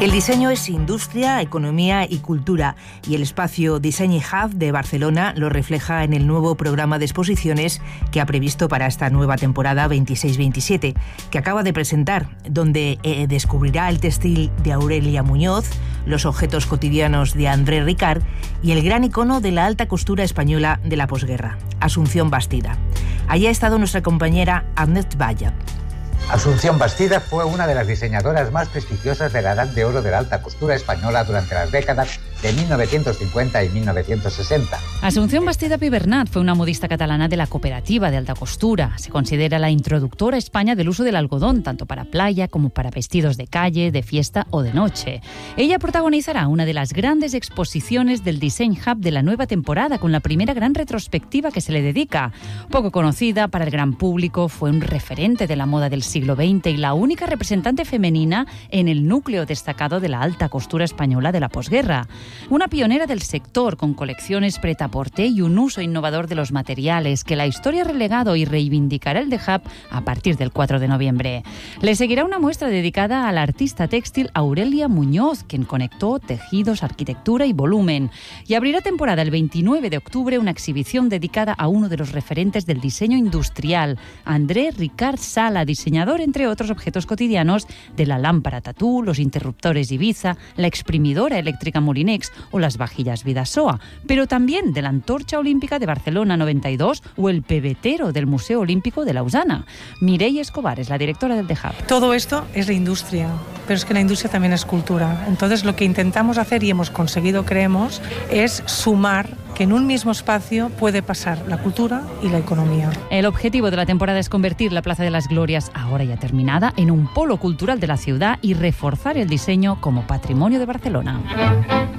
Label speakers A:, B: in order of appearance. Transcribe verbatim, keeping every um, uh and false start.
A: El diseño es industria, economía y cultura, y el espacio Design Hub de Barcelona lo refleja en el nuevo programa de exposiciones que ha previsto para esta nueva temporada veintiséis veintisiete, que acaba de presentar, donde eh, descubrirá el textil de Aurelia Muñoz, los objetos cotidianos de André Ricard y el gran icono de la alta costura española de la posguerra, Asunción Bastida. Allí ha estado nuestra compañera Agnès Valla.
B: Asunción Bastida fue una de las diseñadoras más prestigiosas de la Edad de Oro de la alta costura española durante las décadas de mil novecientos cincuenta y mil novecientos sesenta.
C: Asunción Bastida Pibernat fue una modista catalana de la cooperativa de alta costura. Se considera la introductora a España del uso del algodón, tanto para playa como para vestidos de calle, de fiesta o de noche. Ella protagonizará una de las grandes exposiciones del Design Hub de la nueva temporada, con la primera gran retrospectiva que se le dedica. Poco conocida para el gran público, fue un referente de la moda del siglo veinte y la única representante femenina en el núcleo destacado de la alta costura española de la posguerra. Una pionera del sector, con colecciones prêt-à-porter y un uso innovador de los materiales que la historia ha relegado y reivindicará el The Hub a partir del cuatro de noviembre. Le seguirá una muestra dedicada a la artista textil Aurelia Muñoz, quien conectó tejidos, arquitectura y volumen. Y abrirá temporada el veintinueve de octubre una exhibición dedicada a uno de los referentes del diseño industrial, André Ricard Sala, diseñador, entre otros objetos cotidianos, de la lámpara Tatú, los interruptores Ibiza, la exprimidora eléctrica Molinex o las vajillas Vidasoa, pero también de la antorcha olímpica de Barcelona noventa y dos o el pebetero del Museo Olímpico de Lausana. Mireia Escobar es la directora del The Hub.
D: Todo esto es la industria, pero es que la industria también es cultura. Entonces lo que intentamos hacer y hemos conseguido, creemos, es sumar que en un mismo espacio puede pasar la cultura y la economía.
C: El objetivo de la temporada es convertir la Plaza de las Glorias, ahora ya terminada, en un polo cultural de la ciudad y reforzar el diseño como patrimonio de Barcelona.